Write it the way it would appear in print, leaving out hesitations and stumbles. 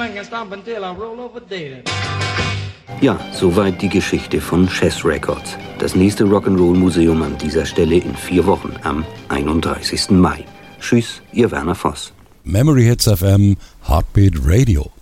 spank and stomp until I roll over dead. Ja, soweit die Geschichte von Chess Records. Das nächste Rock'n'Roll-Museum an dieser Stelle in 4 Wochen, am 31. Mai. Tschüss, Ihr Werner Voss. Memory Hits FM, Heartbeat Radio.